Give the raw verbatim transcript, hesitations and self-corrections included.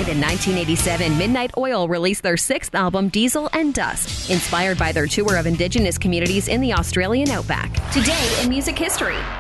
in nineteen eighty-seven, Midnight Oil released their sixth album, Diesel and Dust, inspired by their tour of Indigenous communities in the Australian outback. Today in music history.